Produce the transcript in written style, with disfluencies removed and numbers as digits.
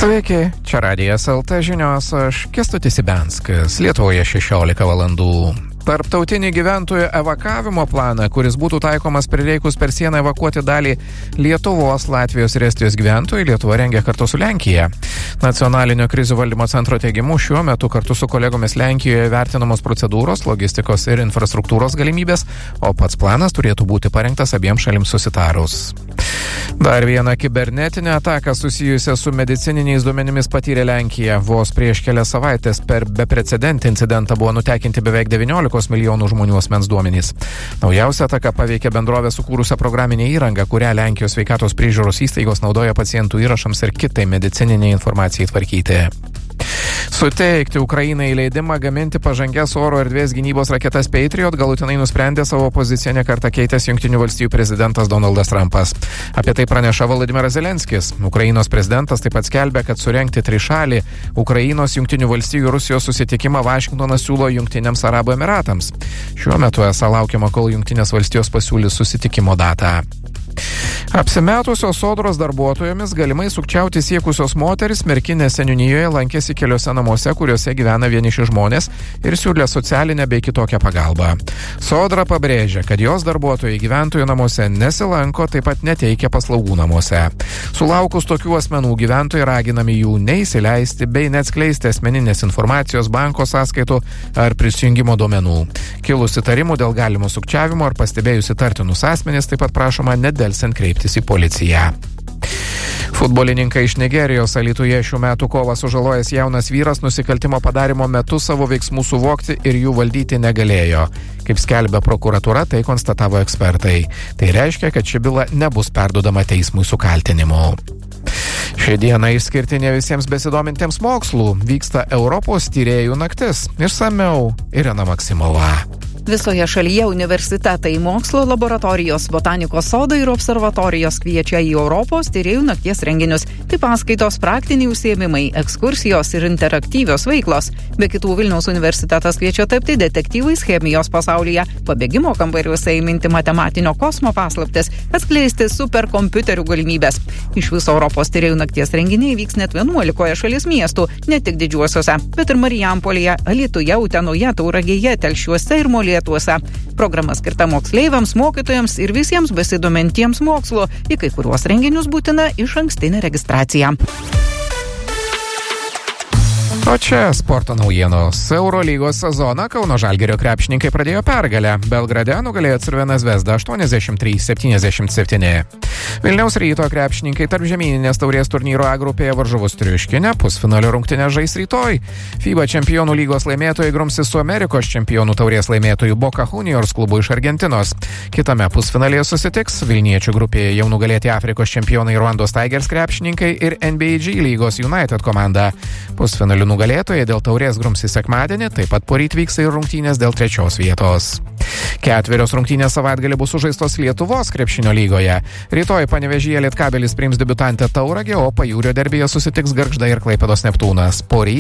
Sveiki, čia Radijas LT žinios, aš Kęstutis Ibenskas, Lietuvoje 16 valandų. Tarptautinį gyventojų evakavimo planą, kuris būtų taikomas prireikus per sieną evakuoti dalį Lietuvos, Latvijos ir Estijos gyventojų, Lietuva rengia kartu su Lenkija. Nacionalinio krizių valdymo centro teigimu šiuo metu kartu su kolegomis Lenkijoje vertinamos procedūros, logistikos ir infrastruktūros galimybės, o pats planas turėtų būti parengtas abiems šalims susitarus. Dar vieną kibernetinę ataką susijusią su medicininiais duomenimis patyrė Lenkija. Vos prieš kelias savaitės per beprecedentį incidentą buvo nutekinti beveik 19 milijonų žmonių asmens duomenys. Naujausia ataka paveikė bendrovę sukūrusią programinę įrangą, kurią Lenkijos sveikatos priežiūros įstaigos naudoja pacientų įrašams ir kitai medicininiai informacijai tvarkyti. Suteikti Ukrainai leidimą gaminti pažangias oro erdvės gynybos raketas Patriot galutinai nusprendė savo poziciją nekartą keitęs Jungtinių valstijų prezidentas Donaldas Trumpas. Apie tai praneša Volodymyras Zelenskis. Ukrainos prezidentas taip pat skelbia, kad surengti trišalį Ukrainos, Jungtinių valstijų ir Rusijos susitikimą Vašingtonas siūlo Jungtiniams Arabų Emiratams. Šiuo metu esą laukiama, kol Jungtinės valstijos pasiūlys susitikimo datą. Apsimetusios sodros darbuotojomis galimai sukčiauti siekusios moteris Merkinės seniūnijoje lankėsi keliose namuose, kuriuose gyvena vieniši žmonės ir siūlė socialinę bei kitokią pagalbą. Sodra pabrėžia, kad jos darbuotojai gyventojų namuose nesilanko, taip pat neteikia paslaugų namuose. Sulaukus tokių asmenų gyventojai raginami jų neįsileisti bei neatskleisti asmeninės informacijos, banko sąskaitų ar prisijungimo duomenų. Kilus įtarimų dėl galimo sukčiavimo ar pastebėjus įtartinus asmenis, taip pat prašoma nedelsiant kreiptis į policiją. Futbolininkai iš Nigerijos Alytuje šių metų kovą sužalojęs jaunas vyras nusikaltimo padarimo metu savo veiksmų suvokti ir jų valdyti negalėjo. Kaip skelbia prokuratūra, tai konstatavo ekspertai. Tai reiškia, kad ši byla nebus perduodama teismui su kaltinimu. Šią dieną išskirtinė visiems besidomintiems mokslų vyksta Europos tyrėjų naktis. Išsamiau Irena Maksimova. Visoje šalyje universitetai, mokslo laboratorijos, botanikos sodai ir observatorijos kviečia į Europos tyrėjų nakties renginius. Tai paskaitos, praktiniai užsiėmimai, ekskursijos ir interaktyvios veiklos. Be kitų Vilniaus universitetas kviečia tapti detektyvais chemijos pasaulyje, pabėgimo kambariuose įminti matematinio kosmo paslaptis, atskleisti superkompiuterių galimybės. Iš viso Europos tyrėjų nakties renginiai vyks net 11 šalies miestų, ne tik didžiuosiuose, bet ir Marijampolėje, Alytuje, Utenoje, Tauragėje, Telšiuose ir Molėtuose. Programa skirta moksleiviams, mokytojams ir visiems besidomintiems mokslu. Į kai kuriuos renginius būtina išankstinė registracija. O čia sporto naujienos. Eurolygos sezoną Kauno Žalgirio krepšininkai pradėjo pergalę. Belgrade nugalėjo Crvena Zvezda 83-77. Vilniaus Ryto krepšininkai tarp žemyninės taurės turnyro A grupėje varžovus triuškinę, pusfinalio rungtynę žais rytoj. FIBA čempionų lygos laimėtojai grumsis su Amerikos čempionų taurės laimėtojų Boca Juniors klubu iš Argentinos. Kitame pusfinalyje susitiks Vilniečių grupėje jau nugalėti Afrikos čempionai Ruandos Tigers krepšininkai ir NBAG lygos United komanda. Pusfinalių nugalėtojai dėl taurės grumsis sekmadienį, taip pat poryt vyks ir rungtynės dėl 3 vietos. 4 rungtynės savaitgalį bus sužaistos Lietuvos krepšinio lygoje. Rytoj Panevėžyje Lietkabelis priims debiutantę Tauragę, o Pajūrio derbyje susitiks Gargžda ir Klaipėdos Neptūnas. Poryt